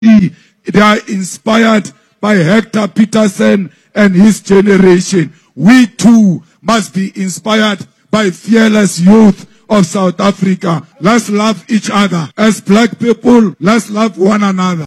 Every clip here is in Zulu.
They are inspired by Hector Peterson and his generation. We too must be inspired by fearless youth of South Africa. Let's love each other. As black people, let's love one another.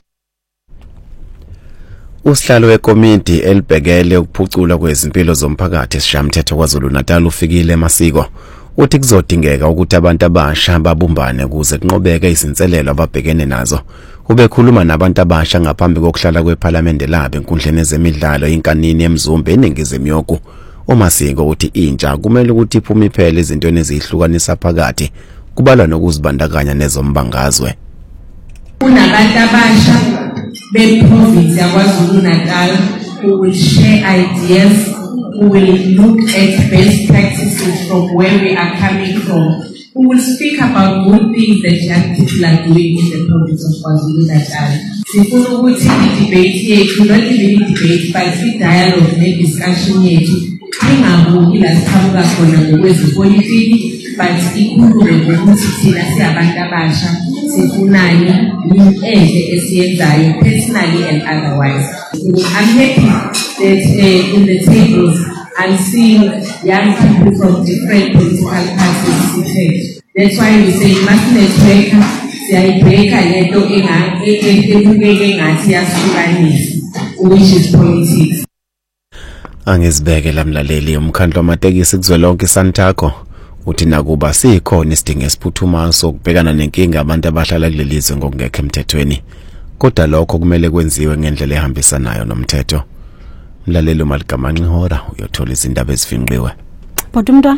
Usihlalo wekomiti elibhekele ukuphucula kwezimpilo zomphakathi esishamthetho KwaZulu-Natal ufikile emasiko. Uthi kuzodingeka ukuthi abantu abasha babumbane ukuze kunqobeke izinselelo ababhekene nazo. Ubekhuluma nabantu abasha ngaphambi kokuhlala kweParliament labo enkundleni ezemidlalo inkanini eMzumbe eNingizimu Yoku. Umasiko uthi intsha kumele ukuthi iphume iphele izintweni ezihlukanisa phakathi kubalwa nokuzibandakanya nezombangazwe. Kunabantu abasha beprovince yaKwaZulu-Natal who will share ideas, who will look at best practices from where we are coming from, who will speak about good things that young people are doing in the province of KwaZulu-Natal. Sifuna ukuthi i-debate yethu, not even i-debate, but i-dialogue ne-discussion yethu ingabuki la siqhamuka khona ngokwezepolitiki, but ikhulume ngokuthi thina siyabantu abasha sifunani yini enhle esiyenzayo personally and otherwise. I'm happy that in the tables I'm seeing young people from different political parties seated. That's why we say mass network siyayibheka lento ebukeke ngathi yasihlukanisa, which is politics. Angizibeke lamlaleli umkhandlo wamatekisi kuzwelonke iSantaco uthi nakuba sikhona isidingo esiphuthumayo sokubhekana nenkinga abantu abahlala kulelizwe ngokungekho emthethweni, kodwa lokho kumele kwenziwe ngendlela ehambisanayo nomthetho. Mlaleli uMaligama Nxihora uyothola izindaba ezifinqiwe. Kodwa umntwana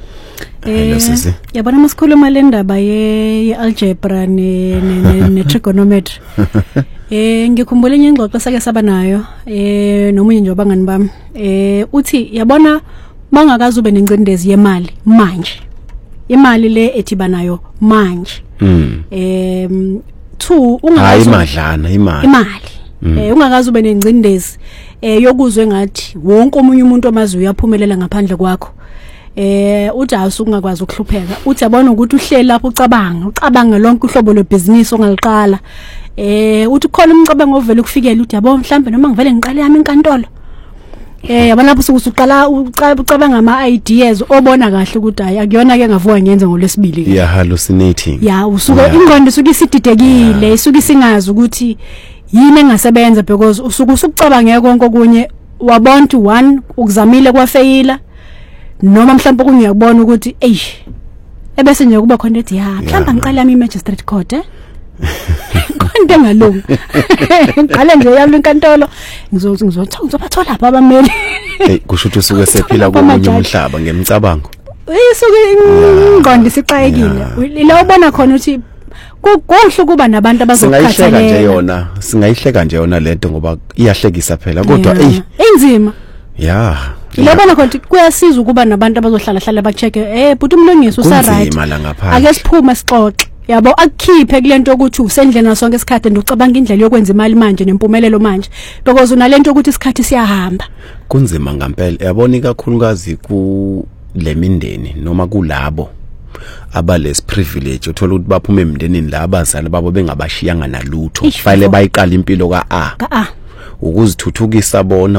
yabona masikhuluma le ndaba ye-algebra ne trigonometry. Ngikhumbula enye ingxoxo sake saba nayo nomunye nje wabangani bami. Uthi yabona bangakazi ube nengcindezi yemali manje. Imali le ethiba nayo manje. 2 ungakazi imadlana imali. Ungakazi ube nengcindezi yokuzwe ngathi wonke omunye umuntu amazi uyaphumelela ngaphandle kwakho. Uthi asukungakwazi ukuhlupheka. Uthi yabona ukuthi uhleli lapho ucabanga lonke uhlobo lwebhizinisi ongaliqala. Uthi khona umcabango ovela ukufikela uthi yabo mhlambe noma ngivele ngiqale yami inkantolo. Yabona lapho usuqala ucabanga ama-ideas obona kahle ukuthi hayi akuyona ke ngavuka ngenze ngolwesibili. Yeah, hallucinating. Yeah, usuke ingqondo isuke isididekile, isuke singazi ukuthi yini engasebenza because usuke usucabanga konke okunye wabona ukuthi 1 ukuzamile kwafeyila noma mhlawumbe kunye yakubona ukuthi ebese nje kuba khona ethi mhlawumbe ngiqala yami magistrate court konke ngalunga ngale nje yami inkantolo ngizobathola lapha abameli kusho ukuthi usuke sephila komunye umhlaba ngemcabango isuke ingqondo isixayekile la ubona khona ukuthi kuhle kuba nabantu abazokukhathalela singayihleka nje yona lento ngoba iyahlekisa phela kodwa inzima Ilobona konke kuyasiza ukuba nabantu abazohlala bacheck but umlungiso usa right ake siphume sixoxe yabo akukhiphe kulento ukuthi usendlena sonke isikhathi nducabanga indlela yokwenza imali manje nempumelelo manje because unalento ukuthi isikhathi siyahamba kunzima ngempela yabona kakhulukazi ku lemindeni noma kulabo abalesi privilege uthola ukuthi baphume emndenini la abazali babo bengabashiyanga nalutho fanele bayiqala impilo ka ukuzithuthukisa bona